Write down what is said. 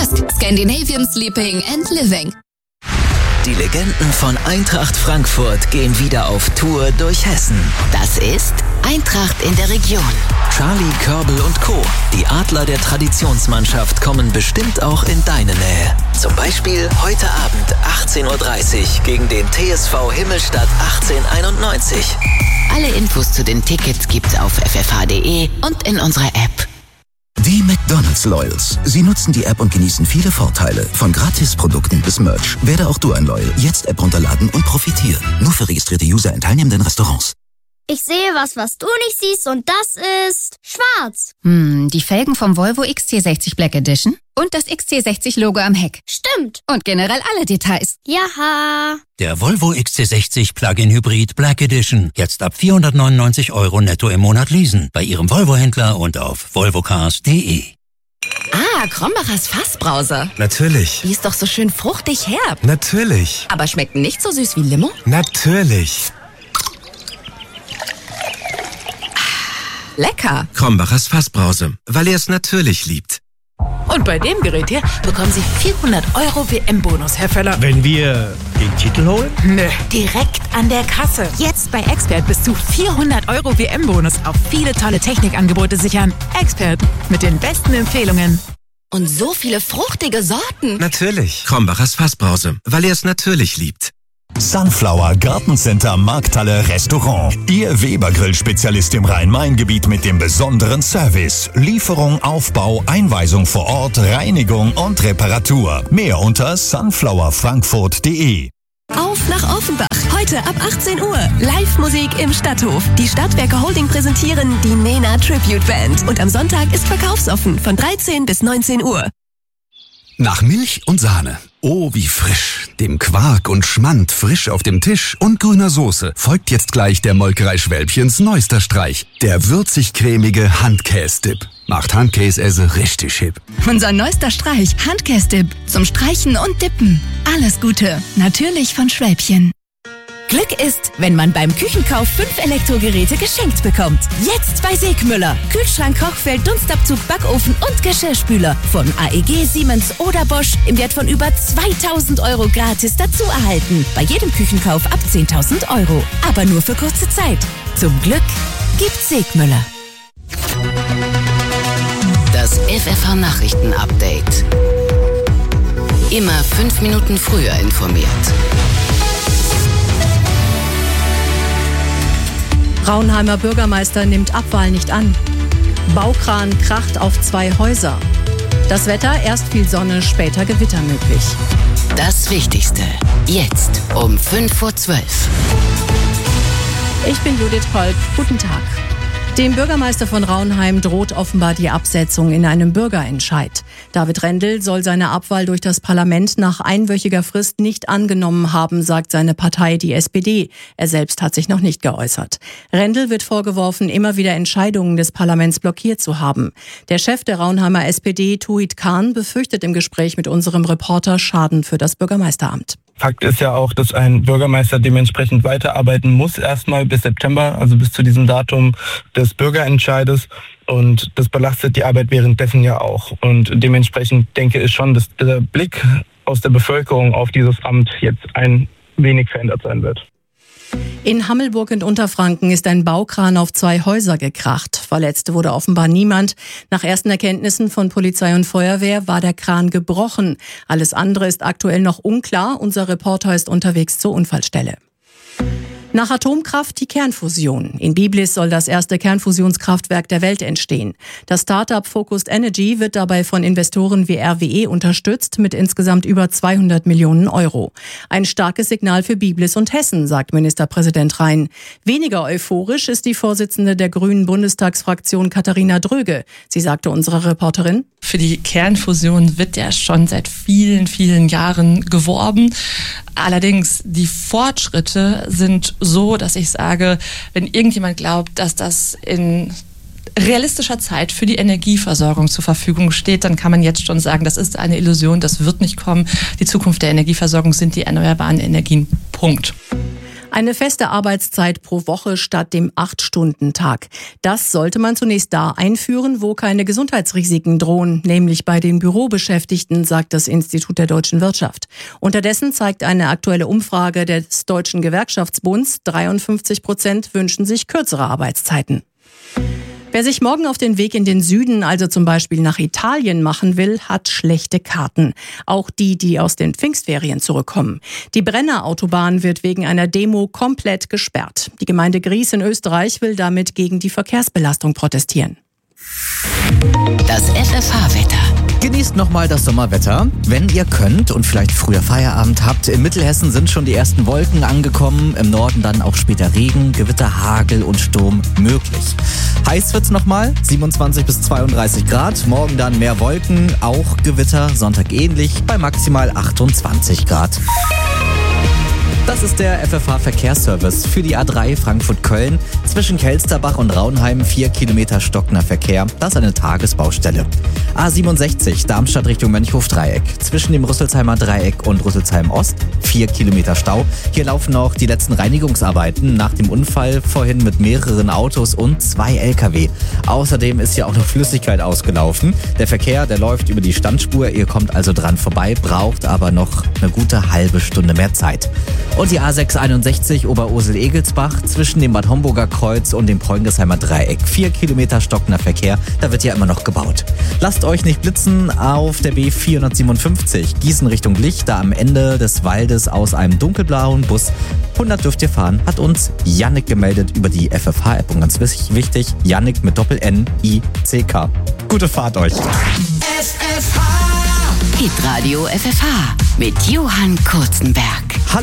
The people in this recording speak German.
Maersk, Scandinavian Sleeping and Living. Die Legenden von Eintracht Frankfurt gehen wieder auf Tour durch Hessen. Das ist Eintracht in der Region. Charlie, Körbel und Co. Die Adler der Traditionsmannschaft kommen bestimmt auch in deine Nähe. Zum Beispiel heute Abend 18.30 Uhr gegen den TSV Himmelstadt 1891. Alle Infos zu den Tickets gibt's auf ffh.de und in unserer App. Die McDonald's Loyals. Sie nutzen die App und genießen viele Vorteile. Von Gratisprodukten bis Merch. Werde auch du ein Loyal. Jetzt App runterladen und profitieren. Nur für registrierte User in teilnehmenden Restaurants. Ich sehe was du nicht siehst und das ist schwarz. Die Felgen vom Volvo XC60 Black Edition und das XC60-Logo am Heck. Stimmt. Und generell alle Details. Jaha. Der Volvo XC60 Plug-in Hybrid Black Edition. Jetzt ab 499 € netto im Monat leasen. Bei Ihrem Volvo-Händler und auf volvocars.de. Ah, Krombachers Fassbrause. Natürlich. Die ist doch so schön fruchtig herb. Natürlich. Aber schmeckt nicht so süß wie Limo? Natürlich. Lecker. Krombachers Fassbrause, weil er es natürlich liebt. Und bei dem Gerät hier bekommen Sie 400 € WM-Bonus, Herr Völler. Wenn wir den Titel holen? Nö, direkt an der Kasse. Jetzt bei Expert bis zu 400 € WM-Bonus auf viele tolle Technikangebote sichern. Expert, mit den besten Empfehlungen. Und so viele fruchtige Sorten. Natürlich. Krombachers Fassbrause, weil er es natürlich liebt. Sunflower Gartencenter Markthalle Restaurant. Ihr Weber-Grill-Spezialist im Rhein-Main-Gebiet mit dem besonderen Service. Lieferung, Aufbau, Einweisung vor Ort, Reinigung und Reparatur. Mehr unter sunflowerfrankfurt.de. Auf nach Offenbach. Heute ab 18 Uhr. Live-Musik im Stadthof. Die Stadtwerke Holding präsentieren die Nena Tribute Band. Und am Sonntag ist verkaufsoffen von 13 bis 19 Uhr. Nach Milch und Sahne. Oh, wie frisch. Dem Quark und Schmand frisch auf dem Tisch und grüner Soße folgt jetzt gleich der Molkerei Schwälbchens neuester Streich. Der würzig-cremige Handkäse-Dip. Macht Handkäse richtig hip. Unser neuester Streich, Handkäse-Dip. Zum Streichen und Dippen. Alles Gute. Natürlich von Schwälbchen. Glück ist, wenn man beim Küchenkauf 5 Elektrogeräte geschenkt bekommt. Jetzt bei Segmüller. Kühlschrank, Kochfeld, Dunstabzug, Backofen und Geschirrspüler. Von AEG, Siemens oder Bosch im Wert von über 2.000 € gratis dazu erhalten. Bei jedem Küchenkauf ab 10.000 €. Aber nur für kurze Zeit. Zum Glück gibt's Segmüller. Das FFH-Nachrichten-Update. Immer 5 Minuten früher informiert. Raunheimer Bürgermeister nimmt Abwahl nicht an. Baukran kracht auf 2 Häuser. Das Wetter, erst viel Sonne, später Gewitter möglich. Das Wichtigste, jetzt um 5:12 Uhr. Ich bin Judith Kolb. Guten Tag. Dem Bürgermeister von Raunheim droht offenbar die Absetzung in einem Bürgerentscheid. David Rendel soll seine Abwahl durch das Parlament nach einwöchiger Frist nicht angenommen haben, sagt seine Partei, die SPD. Er selbst hat sich noch nicht geäußert. Rendel wird vorgeworfen, immer wieder Entscheidungen des Parlaments blockiert zu haben. Der Chef der Raunheimer SPD, Tuit Kahn, befürchtet im Gespräch mit unserem Reporter Schaden für das Bürgermeisteramt. Fakt ist ja auch, dass ein Bürgermeister dementsprechend weiterarbeiten muss, erstmal bis September, also bis zu diesem Datum des Bürgerentscheides. Und das belastet die Arbeit währenddessen ja auch. Und dementsprechend denke ich schon, dass der Blick aus der Bevölkerung auf dieses Amt jetzt ein wenig verändert sein wird. In Hammelburg in Unterfranken ist ein Baukran auf 2 Häuser gekracht. Verletzt wurde offenbar niemand. Nach ersten Erkenntnissen von Polizei und Feuerwehr war der Kran gebrochen. Alles andere ist aktuell noch unklar. Unser Reporter ist unterwegs zur Unfallstelle. Nach Atomkraft die Kernfusion. In Biblis soll das erste Kernfusionskraftwerk der Welt entstehen. Das Startup Focused Energy wird dabei von Investoren wie RWE unterstützt mit insgesamt über 200 Millionen €. Ein starkes Signal für Biblis und Hessen, sagt Ministerpräsident Rhein. Weniger euphorisch ist die Vorsitzende der Grünen Bundestagsfraktion Katharina Dröge. Sie sagte unserer Reporterin: Für die Kernfusion wird ja schon seit vielen, vielen Jahren geworben. Allerdings, die Fortschritte sind so, dass ich sage, wenn irgendjemand glaubt, dass das in realistischer Zeit für die Energieversorgung zur Verfügung steht, dann kann man jetzt schon sagen, das ist eine Illusion, das wird nicht kommen. Die Zukunft der Energieversorgung sind die erneuerbaren Energien. Punkt. Eine feste Arbeitszeit pro Woche statt dem 8-Stunden-Tag. Das sollte man zunächst da einführen, wo keine Gesundheitsrisiken drohen, nämlich bei den Bürobeschäftigten, sagt das Institut der deutschen Wirtschaft. Unterdessen zeigt eine aktuelle Umfrage des Deutschen Gewerkschaftsbunds, 53% wünschen sich kürzere Arbeitszeiten. Wer sich morgen auf den Weg in den Süden, also zum Beispiel nach Italien machen will, hat schlechte Karten. Auch die aus den Pfingstferien zurückkommen. Die Brenner-Autobahn wird wegen einer Demo komplett gesperrt. Die Gemeinde Gries in Österreich will damit gegen die Verkehrsbelastung protestieren. Das FFH-Wetter. Genießt nochmal das Sommerwetter, wenn ihr könnt und vielleicht früher Feierabend habt. In Mittelhessen sind schon die ersten Wolken angekommen, im Norden dann auch später Regen, Gewitter, Hagel und Sturm möglich. Heiß wird's nochmal, 27 bis 32 Grad, morgen dann mehr Wolken, auch Gewitter, Sonntag ähnlich, bei maximal 28 Grad. Das ist der FFH-Verkehrsservice für die A3 Frankfurt-Köln. Zwischen Kelsterbach und Raunheim 4 Kilometer stockender Verkehr. Das ist eine Tagesbaustelle. A67 Darmstadt Richtung Mönchhof-Dreieck. Zwischen dem Rüsselsheimer Dreieck und Rüsselsheim-Ost 4 Kilometer Stau. Hier laufen noch die letzten Reinigungsarbeiten nach dem Unfall vorhin mit mehreren Autos und 2 LKW. Außerdem ist hier auch noch Flüssigkeit ausgelaufen. Der Verkehr, der läuft über die Standspur. Ihr kommt also dran vorbei, braucht aber noch eine gute halbe Stunde mehr Zeit. Und die A661 Oberursel-Egelsbach zwischen dem Bad Homburger Kreuz und dem Preungesheimer Dreieck. 4 Kilometer stockender Verkehr, da wird ja immer noch gebaut. Lasst euch nicht blitzen auf der B457 Gießen Richtung Lich, da am Ende des Waldes aus einem dunkelblauen Bus. 100 dürft ihr fahren, hat uns Yannick gemeldet über die FFH-App. Und ganz wichtig, Yannick mit Doppel-N-I-C-K. Gute Fahrt euch. FFH. Hitradio FFH mit Johann Kurzenberg. Hallo.